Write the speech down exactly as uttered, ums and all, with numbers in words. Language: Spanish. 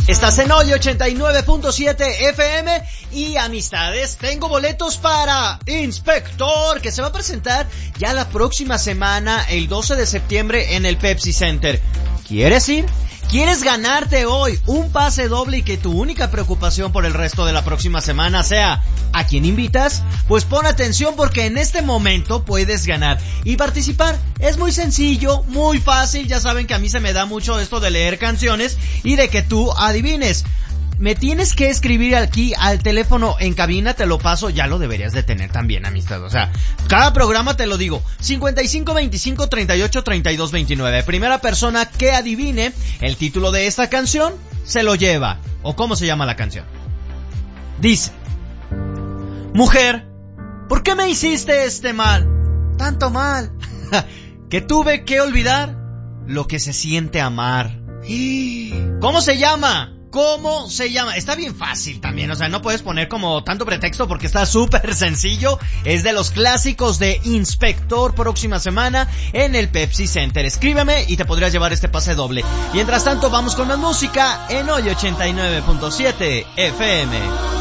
Estás en Hoy ochenta y nueve punto siete F M y amistades, tengo boletos para Inspector, que se va a presentar ya la próxima semana, el doce de septiembre en el Pepsi Center. ¿Quieres ir? ¿Quieres ganarte hoy un pase doble y que tu única preocupación por el resto de la próxima semana sea ¿a quién invitas? Pues pon atención porque en este momento puedes ganar y participar. Es muy sencillo, muy fácil. Ya saben que a mí se me da mucho esto de leer canciones y de que tú adivines. Me tienes que escribir aquí al teléfono en cabina, te lo paso, ya lo deberías de tener también, amistad. O sea, cada programa te lo digo, cincuenta y cinco veinticinco treinta y ocho treinta y dos veintinueve. Primera persona que adivine el título de esta canción, se lo lleva. ¿O cómo se llama la canción? Dice: mujer, ¿por qué me hiciste este mal? Tanto mal, que tuve que olvidar lo que se siente amar. ¿Cómo se llama? ¿Cómo se llama? Está bien fácil también, o sea, no puedes poner como tanto pretexto porque está súper sencillo. Es de los clásicos de Inspector, próxima semana en el Pepsi Center. Escríbeme y te podrías llevar este pase doble. Mientras tanto, vamos con la música en Hoy ochenta y nueve punto siete F M.